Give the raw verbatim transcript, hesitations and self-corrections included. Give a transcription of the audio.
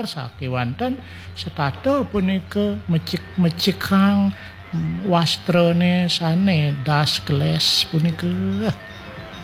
warsa kewanten setata punika mecik-mecik kang wastrane sane das keles punika